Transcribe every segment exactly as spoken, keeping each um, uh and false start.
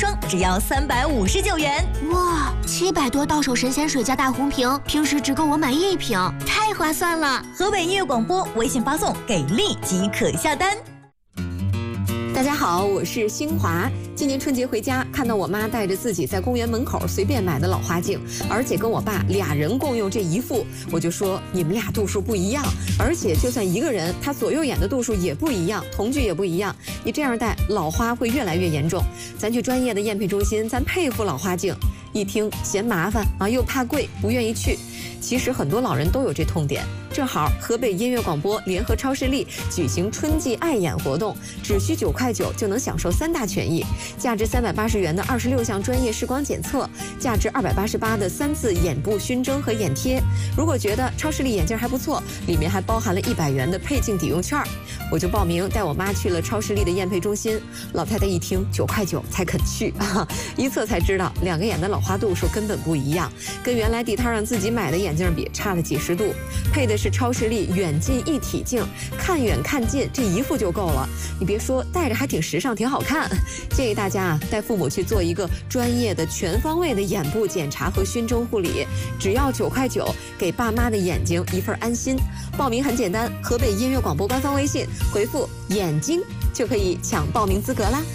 霜只要三百五十九元。 哇，七百多到手神仙水加大红瓶，平时只够我买一瓶，太划算了！ 河北音乐广播微信发送给力即可下单。 大家好，我是新华。今年春节回家，看到我妈带着自己在公园门口随便买的老花镜，而且跟我爸俩人共用这一副，我就说你们俩度数不一样，而且就算一个人，他左右眼的度数也不一样，瞳距也不一样，你这样戴老花会越来越严重。咱去专业的验配中心，咱配副老花镜。一听嫌麻烦啊，又怕贵，不愿意去。其实很多老人都有这痛点。正好河北音乐广播联合超视力举行春季爱眼活动，只需九块九就能享受三大权益：价值三百八十元的二十六项专业视光检测，价值二百八十八的三次眼部熏蒸和眼贴。如果觉得超视力眼镜还不错，里面还包含了一百元的配镜抵用券。我就报名带我妈去了超视力的验配中心。老太太一听九块九才肯去啊，一测才知道两个眼的老花度数根本不一样，跟原来地摊上自己买的眼镜比差了几十度。配的是超视力远近一体镜，看远看近这一副就够了。你别说，戴着还挺时尚，挺好看。建议大家啊，带父母去做一个专业的全方位的眼部检查和熏蒸护理，只要九块九，给爸妈的眼睛一份安心。报名很简单，河北音乐广播官方微信回复眼睛就可以抢报名资格啦。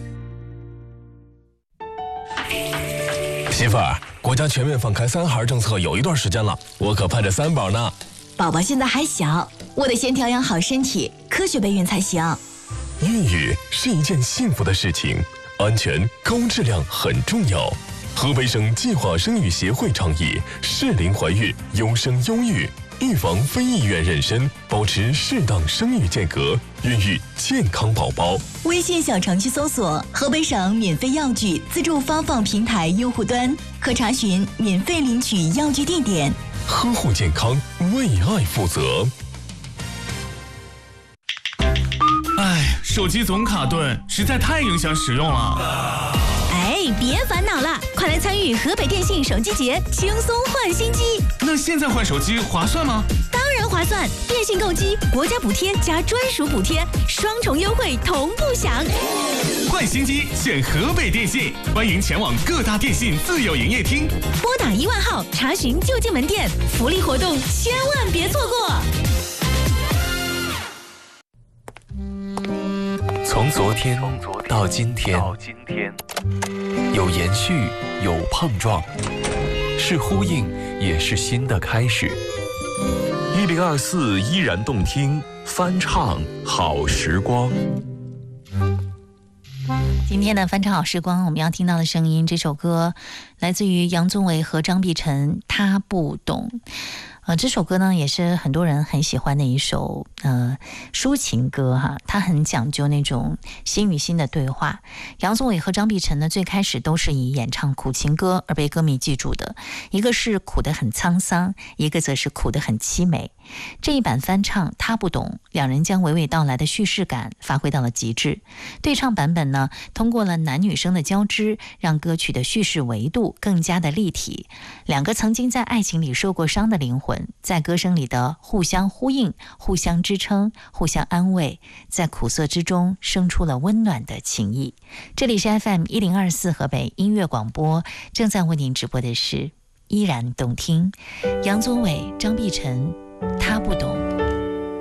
媳妇儿，国家全面放开三孩政策有一段时间了，我可盼着三宝呢。 宝宝现在还小，我得先调养好身体，科学备孕才行。 孕育是一件幸福的事情，安全高质量很重要。河北省计划生育协会倡议适龄怀孕，优生优育，预防非意愿妊娠，保持适当生育间隔，孕育健康宝宝。 微信小程序搜索河北省免费药具自助发放平台用户端，可查询免费领取药具地点。 呵护健康，为爱负责。 哎，手机总卡顿，实在太影响使用了。 哎，别烦恼了，快来参与河北电信手机节，轻松换新机。 那现在换手机划算吗？ 当然划算，电信购机国家补贴加专属补贴，双重优惠同步享。 换新机选河北电信，欢迎前往各大电信自有营业厅， 拨打一万号查询就近门店，福利活动千万别错过。 从昨天到今天，有延续，有碰撞，是呼应，也是新的开始。一零二四依然动听，翻唱好时光。 今天的翻唱好时光，我们要听到的声音，这首歌来自于杨宗纬和张碧晨，他不懂。呃，这首歌呢也是很多人很喜欢的一首呃抒情歌哈，它很讲究那种心与心的对话。杨宗纬和张碧晨呢最开始都是以演唱苦情歌而被歌迷记住的，一个是苦得很沧桑，一个则是苦得很凄美。这一版翻唱他不懂，两人将娓娓道来的叙事感发挥到了极致。对唱版本呢，通过了男女生的交织，让歌曲的叙事维度更加的立体。两个曾经在爱情里受过伤的灵魂，在歌声里的互相呼应、互相支撑、互相安慰，在苦涩之中生出了温暖的情谊。这里是 F M 一零二四河北音乐广播，正在为您直播的是依然动听，杨宗纬、张碧晨，他不懂。